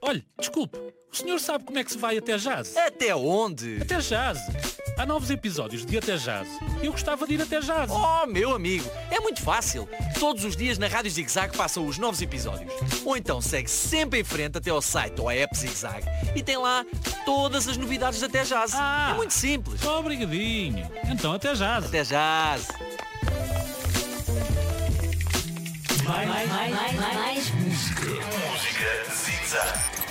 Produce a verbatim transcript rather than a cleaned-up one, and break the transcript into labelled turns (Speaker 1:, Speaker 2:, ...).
Speaker 1: Olhe, desculpe, o senhor sabe como é que se vai até Jazz?
Speaker 2: Até onde?
Speaker 1: Até Jazz. Há novos episódios de Até Jazz. Eu gostava de ir até Jazz.
Speaker 2: Oh, meu amigo, é muito fácil. Todos os dias na Rádio Zig Zag passam os novos episódios. Ou então segue sempre em frente até ao site ou à app Zig Zag e tem lá todas as novidades de Até Jazz.
Speaker 1: Ah,
Speaker 2: é muito simples.
Speaker 1: Obrigadinho. Então Até Jazz.
Speaker 2: Até Jazz.
Speaker 3: Mais, mais, mais, mais, mais música.
Speaker 4: Música Zig Zag.